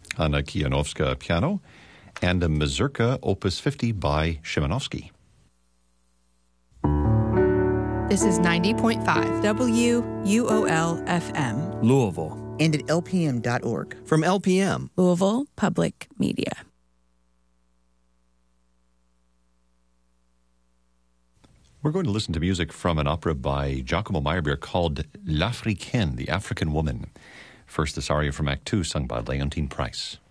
Anna Kianowska piano, and a Mazurka Opus 50 by Szymanowski. This is 90.5 WUOL-FM. Louisville. And at lpm.org. From LPM. Louisville Public Media. We're going to listen to music from an opera by Giacomo Meyerbeer called L'Africaine, the African Woman. First, this aria from Act 2, sung by Leontine Price.